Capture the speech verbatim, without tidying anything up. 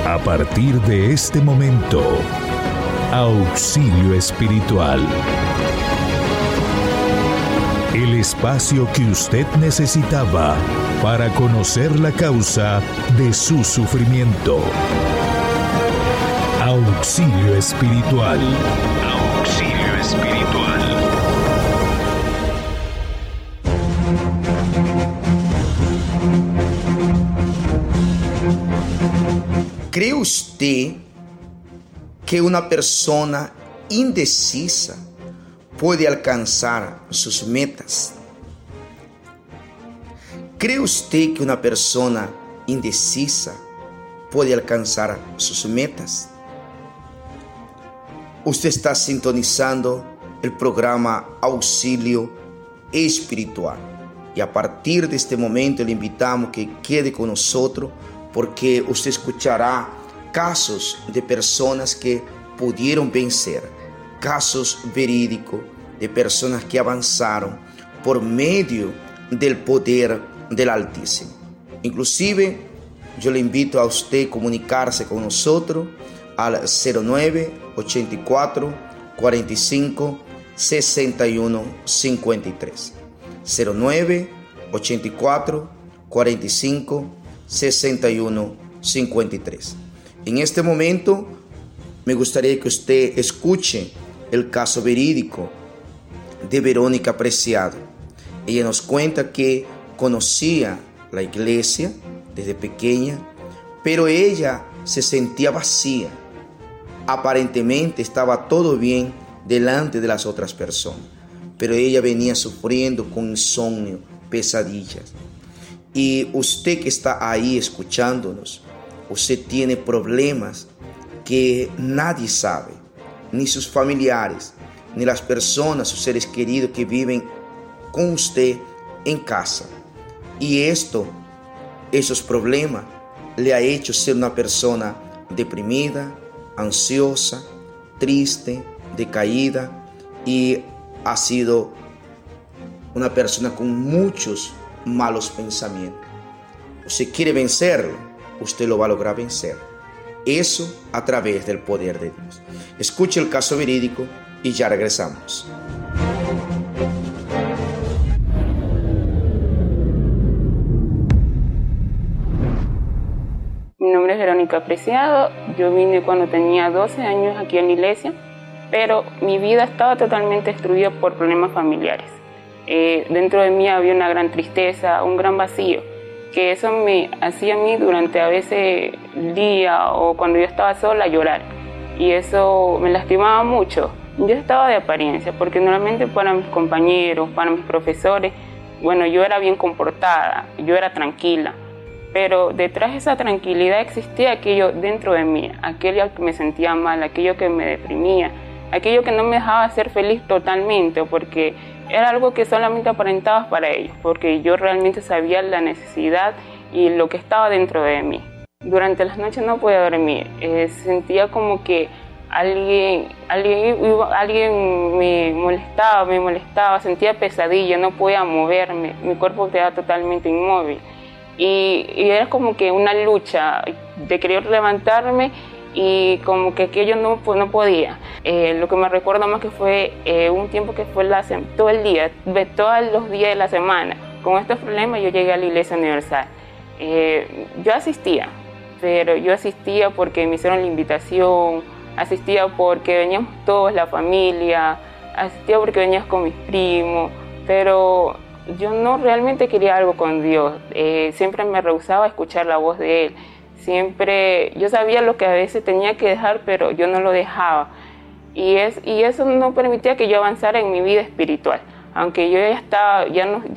A partir de este momento, Auxilio Espiritual. El espacio que usted necesitaba para conocer la causa de su sufrimiento. Auxilio Espiritual. Auxilio Espiritual. ¿Cree usted que una persona indecisa puede alcanzar sus metas? ¿Cree usted que una persona indecisa puede alcanzar sus metas? Usted está sintonizando el programa Auxilio Espiritual. Y a partir de este momento le invitamos que quede con nosotros, porque usted escuchará casos de personas que pudieron vencer, casos verídicos de personas que avanzaron por medio del poder del Altísimo. Inclusive, yo le invito a usted a comunicarse con nosotros al cero nueve, ochenta y cuatro, cuarenta y cinco, sesenta y uno, cincuenta y tres. cero nueve, ochenta y cuatro, cuarenta y cinco, sesenta y uno, cincuenta y tres. En este momento me gustaría que usted escuche el caso verídico de Verónica Preciado. Ella nos cuenta que conocía la iglesia desde pequeña, pero ella se sentía vacía. Aparentemente estaba todo bien delante de las otras personas, pero ella venía sufriendo con insomnio, pesadillas. Y usted que está ahí escuchándonos, usted tiene problemas que nadie sabe, ni sus familiares, ni las personas, sus seres queridos que viven con usted en casa. Y esto, esos problemas, le ha hecho ser una persona deprimida, ansiosa, triste, decaída, y ha sido una persona con muchos malos pensamientos. Usted quiere vencerlo, usted lo va a lograr vencer. Eso a través del poder de Dios. Escuche el caso verídico y ya regresamos. Mi nombre es Verónica Preciado. Yo vine cuando tenía doce años aquí en la iglesia, pero mi vida estaba totalmente destruida por problemas familiares. Eh, dentro de mí había una gran tristeza, un gran vacío, que eso me hacía a mí durante a veces el día o cuando yo estaba sola llorar, y eso me lastimaba mucho. Yo estaba de apariencia, porque normalmente para mis compañeros, para mis profesores, bueno, yo era bien comportada, yo era tranquila, pero detrás de esa tranquilidad existía aquello dentro de mí, aquello que me sentía mal, aquello que me deprimía, aquello que no me dejaba ser feliz totalmente, porque era algo que solamente aparentaba para ellos, porque yo realmente sabía la necesidad y lo que estaba dentro de mí. Durante las noches no podía dormir, eh, sentía como que alguien, alguien, alguien me molestaba, me molestaba, sentía pesadilla, no podía moverme, mi cuerpo quedaba totalmente inmóvil. Y, y era como que una lucha de querer levantarme, y como que aquello no, pues no podía. Eh, lo que me recuerdo más que fue eh, un tiempo que fue la, todo el día, de todos los días de la semana. Con estos problemas yo llegué a la Iglesia Universal. Eh, yo asistía, pero yo asistía porque me hicieron la invitación, asistía porque veníamos todos, la familia, asistía porque veníamos con mis primos, pero yo no realmente quería algo con Dios. Eh, siempre me rehusaba a escuchar la voz de Él. Siempre, yo sabía lo que a veces tenía que dejar, pero yo no lo dejaba. Y, es, y eso no permitía que yo avanzara en mi vida espiritual. Aunque yo ya estaba, ya no,